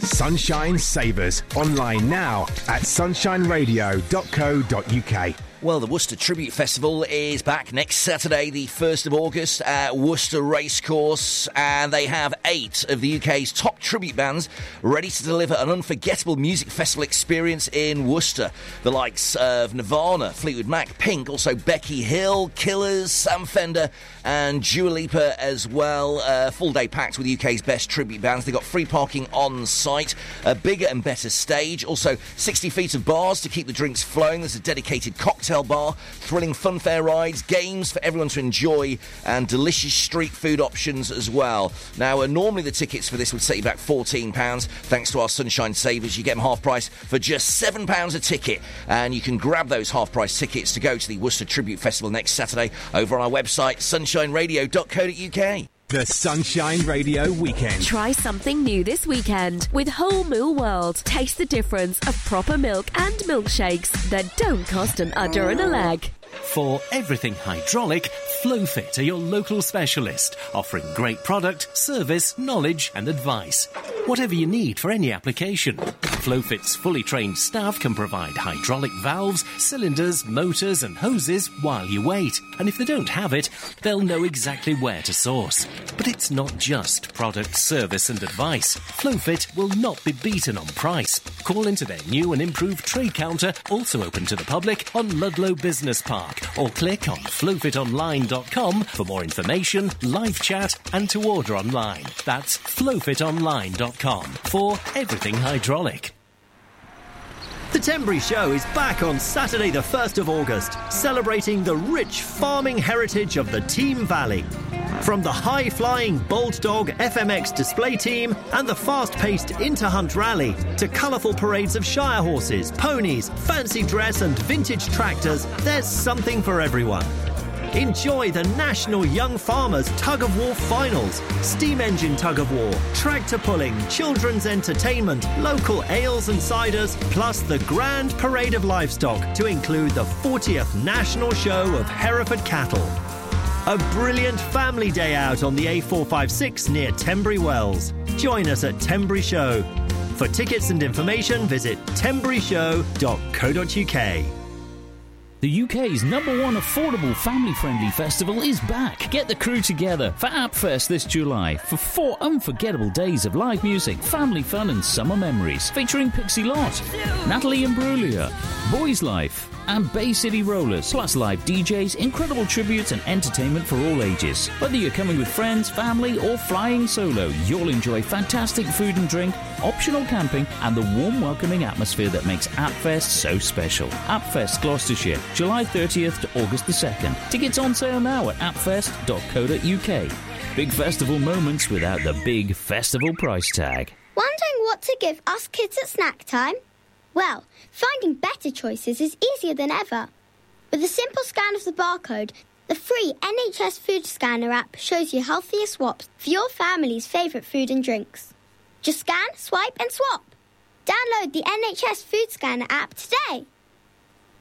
Sunshine Savers. Online now at sunshineradio.co.uk. Well, the Worcester Tribute Festival is back next Saturday, the 1st of August, at Worcester Racecourse, and they have 8 of the UK's top tribute bands ready to deliver an unforgettable music festival experience in Worcester. The likes of Nirvana, Fleetwood Mac, Pink, also Becky Hill, Killers, Sam Fender, and Dua Lipa as well. Full day packed with the UK's best tribute bands. They've got free parking on site, a bigger and better stage, also 60 feet of bars to keep the drinks flowing. There's a dedicated cocktail bar, thrilling funfair rides, games for everyone to enjoy, and delicious street food options as well. Now, normally the tickets for this would set you back £14. Thanks to our Sunshine Savers, you get them half price for just £7 a ticket, and you can grab those half price tickets to go to the Worcester Tribute Festival next Saturday over on our website, sunshineradio.co.uk. The Sunshine Radio Weekend. Try something new this weekend with Whole Moo World. Taste the difference of proper milk and milkshakes that don't cost an udder and a leg. For everything hydraulic, Flowfit are your local specialist, offering great product, service, knowledge and advice. Whatever you need for any application. Flowfit's fully trained staff can provide hydraulic valves, cylinders, motors and hoses while you wait. And if they don't have it, they'll know exactly where to source. But it's not just product, service and advice. Flowfit will not be beaten on price. Call into their new and improved trade counter, also open to the public, on Ludlow Business Park, or click on flowfitonline.com for more information, live chat and to order online. That's flowfitonline.com for everything hydraulic. The Tembury Show is back on Saturday the 1st of August, celebrating the rich farming heritage of the Team Valley. From the high-flying Bolt Dog FMX display team and the fast-paced Interhunt Rally to colourful parades of Shire horses, ponies, fancy dress and vintage tractors, there's something for everyone. Enjoy the National Young Farmers Tug of War Finals, steam engine tug of war, tractor pulling, children's entertainment, local ales and ciders, plus the Grand Parade of Livestock to include the 40th National Show of Hereford Cattle. A brilliant family day out on the A456 near Tembury Wells. Join us at Tembury Show. For tickets and information, visit temburyshow.co.uk. The UK's #1 affordable family-friendly festival is back. Get the crew together for AppFest this July for 4 unforgettable days of live music, family fun and summer memories. Featuring Pixie Lott, Natalie Imbruglia, Boys Life and Bay City Rollers, plus live DJs, incredible tributes and entertainment for all ages. Whether you're coming with friends, family or flying solo, you'll enjoy fantastic food and drink, optional camping and the warm welcoming atmosphere that makes AppFest so special. AppFest Gloucestershire, July 30th to August the 2nd. Tickets on sale now at appfest.co.uk. Big festival moments without the big festival price tag. Wondering what to give us kids at snack time? Well, finding better choices is easier than ever. With a simple scan of the barcode, the free NHS Food Scanner app shows you healthier swaps for your family's favourite food and drinks. Just scan, swipe and swap. Download the NHS Food Scanner app today.